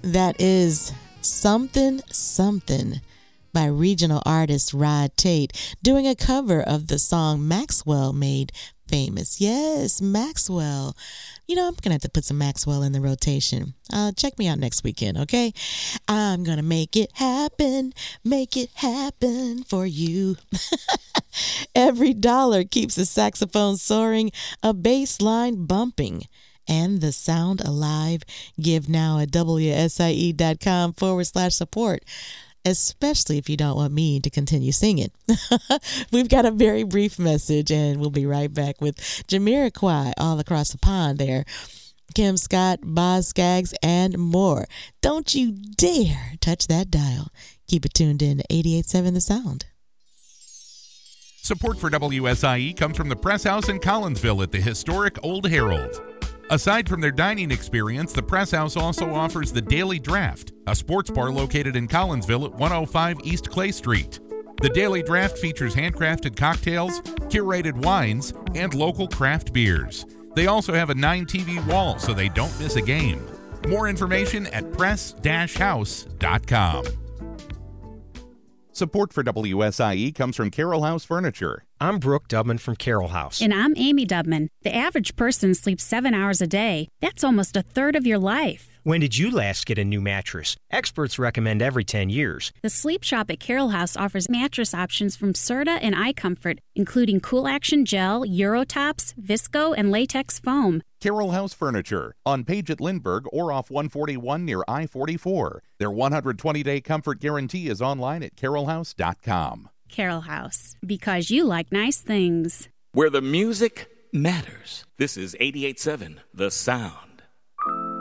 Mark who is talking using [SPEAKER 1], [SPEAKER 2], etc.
[SPEAKER 1] That is Something Something by regional artist Rod Tate doing a cover of the song Maxwell made famous. Yes, Maxwell. You know, I'm going to have to put some Maxwell in the rotation. Check me out next weekend, okay? I'm going to make it happen for you. Every dollar keeps a saxophone soaring, a bass line bumping, and the sound alive. Give now at WSIE.com/support, especially if you don't want me to continue singing. We've got a very brief message, and we'll be right back with Jamiroquai all across the pond there. Kim Scott, Boz Scaggs, and more. Don't you dare touch that dial. Keep it tuned in to 88.7 The Sound.
[SPEAKER 2] Support for WSIE comes from the Press House in Collinsville at the historic Old Herald. Aside from their dining experience, the Press House also offers the Daily Draft, a sports bar located in Collinsville at 105 East Clay Street. The Daily Draft features handcrafted cocktails, curated wines, and local craft beers. They also have a 9-TV wall so they don't miss a game. More information at press-house.com. Support for WSIE comes from Carroll House Furniture.
[SPEAKER 3] I'm Brooke Dubman from Carroll House.
[SPEAKER 4] And I'm Amy Dubman. The average person sleeps 7 hours a day. That's almost a third of your life.
[SPEAKER 3] When did you last get a new mattress? Experts recommend every 10 years.
[SPEAKER 4] The Sleep Shop at Carroll House offers mattress options from Serta and iComfort, including Cool Action Gel, Eurotops, Visco, and Latex Foam.
[SPEAKER 2] Carroll House Furniture, on Page at Lindbergh or off 141 near I-44. Their 120-day comfort guarantee is online at carrollhouse.com.
[SPEAKER 4] Carroll House, because you like nice things.
[SPEAKER 5] Where the music matters. This is 88.7 The Sound.